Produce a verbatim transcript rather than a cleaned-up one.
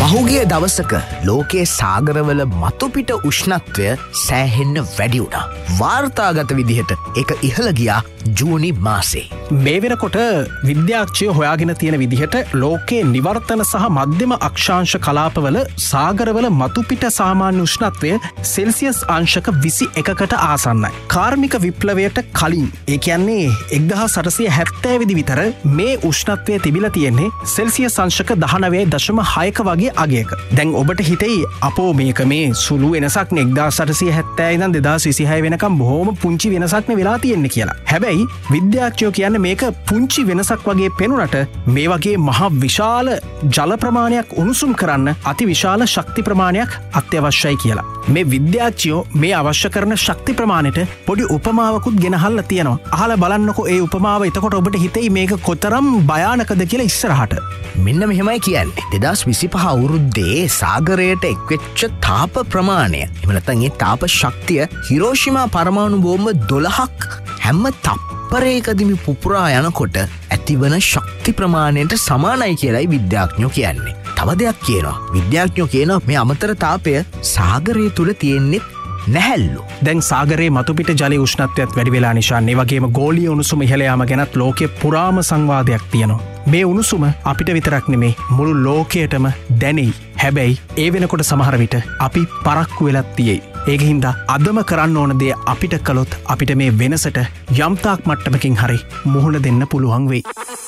පහුගිය දවසක ලෝකයේ සාගරවල මතුපිට උෂ්ණත්වය සෑහෙන්න වැඩි වුණා. වාර්තාගත විදිහට ඒක ඉහළ ගියා ජූනි මාසේ. මේ වෙනකොට විද්‍යාඥයෝ හොයාගෙන තියෙන විදිහට ලෝකයේ නිවර්තන සහ මධ්‍යම අක්ෂාංශ කලාපවල සාගරවල මතුපිට සාමාන්‍ය උෂ්ණත්වය සෙල්සියස් අංශක විසි එකකට ආසන්නයි. කාර්මික විප්ලවයට කලින් ඒ කියන්නේ එක්දහස් අටසිය හැත්තෑ විදි විතර මේ උෂ්ණත්වය තිබිලා තියෙන්නේ සෙල්සියස් අංශක දහනවය දශම හයක වගේ අගයක. දැන් ඔබට හිතෙයි අපෝ මේක මේ සුළු වෙනසක් නේ එක්දහස් අටසිය හැත්තෑ ඉඳන් දෙදහස් විසිහය වෙනකම් බොහොම පුංචි වෙනසක් නේ වෙලා තියෙන්නේ කියලා. හැබැයි විද්‍යාඥයෝ කියන්නේ මේක පුංචි වෙනසක් වගේ පෙනුනට මේ වගේ මහා විශාල ජල ප්‍රමාණයක් උණුසුම් කරන්න අති විශාල ශක්ති ප්‍රමාණයක් අත්‍යවශ්‍යයි කියලා. මේ විද්‍යාඥයෝ මේ අවශ්‍ය කරන ශක්ති ප්‍රමාණයට පොඩි උපමාවකුත් ගෙනහල්ලා තියෙනවා. අහලා බලන්නකෝ ඒ උපමාව. එතකොට ඔබට හිතෙයි මේක කොතරම් භයානකද කියලා ඉස්සරහට. මෙන්න මෙහෙමයි කියන්නේ. දෙදහස් විසිපහ අවුරුද්දේ සාගරයට එක්වෙච්ච තාප ප්‍රමාණය. එහෙම නැත්නම් ඒ තාප ශක්තිය හිරෝෂිමා පරමාණු බෝම්බ දොළහක් හැම තප්පරයකදීම පුපුරා යනකොට ඇතිවන ශක්ති ප්‍රමාණයට සමානයි කියලායි විද්‍යාඥයෝ කියන්නේ. තව දෙයක් කියනවා. විද්‍යාඥයෝ කියනවා මේ අමතර තාපය සාගරය තුල තියෙන්නේ නැහැල්ලු. දැන් සාගරයේ මතුපිට ජලයේ උෂ්ණත්වයත් වැඩි වෙලා නිසානේ වගේම ගෝලීය උණුසුම ඉහළ යාම ගැනත් ලෝකයේ පුරාම සංවාදයක් තියෙනවා. මේ උණුසුම අපිට විතරක් නෙමේ මුළු ලෝකයටම දැනෙයි. හැබැයි ඒ වෙනකොට සමහර විට අපි පරක්කු වෙලත් තියෙයි. ඒක හින්දා අදම කරන්න ඕන දේ අපිට කළොත් අපිට මේ වෙනසට යම්තාක් මට්ටමකින් හරි මුහුණ දෙන්න පුළුවන් වෙයි.